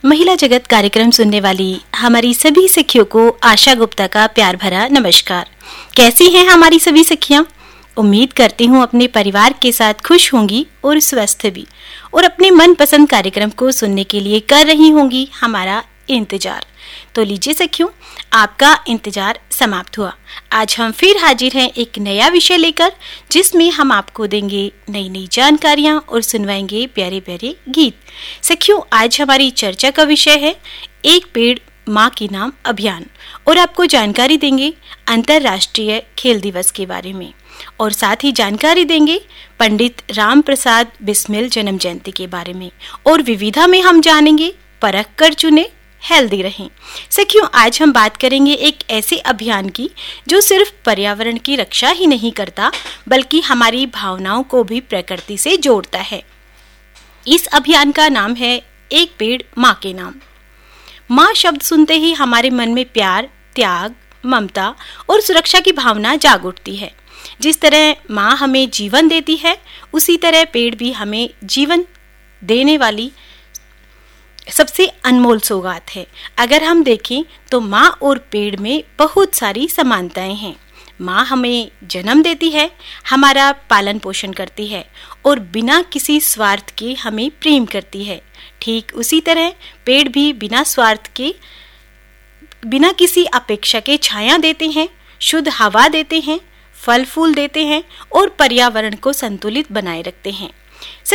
महिला जगत कार्यक्रम सुनने वाली हमारी सभी सखियों को आशा गुप्ता का प्यार भरा नमस्कार। कैसी हैं हमारी सभी सखियां? उम्मीद करती हूँ अपने परिवार के साथ खुश होंगी और स्वस्थ भी, और अपने मनपसंद कार्यक्रम को सुनने के लिए कर रही होंगी हमारा इंतजार। तो लीजिए सखियों, आपका इंतजार समाप्त हुआ। आज हम फिर हाजिर हैं एक नया विषय लेकर, जिसमें हम आपको देंगे नई नई जानकारियां और सुनवाएंगे प्यारे प्यारे गीत। सखियों, आज हमारी चर्चा का विषय है एक पेड़ माँ के नाम अभियान, और आपको जानकारी देंगे अंतर्राष्ट्रीय खेल दिवस के बारे में, और साथ ही जानकारी देंगे पंडित राम प्रसाद बिस्मिल जन्म जयंती के बारे में, और विविधा में हम जानेंगे परख कर चुने हेल्दी रहें। सखियों, आज हम बात करेंगे एक ऐसे अभियान की जो सिर्फ पर्यावरण की रक्षा ही नहीं करता, बल्कि हमारी भावनाओं को भी प्रकृति से जोड़ता है। इस अभियान का नाम है एक पेड़ माँ के नाम। माँ शब्द सुनते ही हमारे मन में प्यार, त्याग, ममता और सुरक्षा की भावना जाग उठती है। जिस तरह माँ हमें जीवन देती है, उसी तरह पेड़ भी हमें जीवन देने वाली सबसे अनमोल सौगात है। अगर हम देखें तो माँ और पेड़ में बहुत सारी समानताएं हैं। माँ हमें जन्म देती है, हमारा पालन पोषण करती है और बिना किसी स्वार्थ के हमें प्रेम करती है। ठीक उसी तरह पेड़ भी बिना स्वार्थ के, बिना किसी अपेक्षा के छाया देते हैं, शुद्ध हवा देते हैं, फल फूल देते हैं और पर्यावरण को संतुलित बनाए रखते हैं।